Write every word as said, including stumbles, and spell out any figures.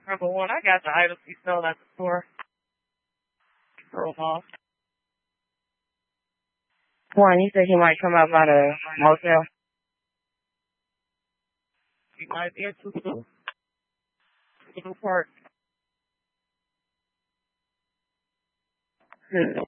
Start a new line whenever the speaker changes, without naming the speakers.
Number one, I got the items we sell at the store. Girl off.
One, you said he might come up out of motel.
He might be at two two park.
Hmm.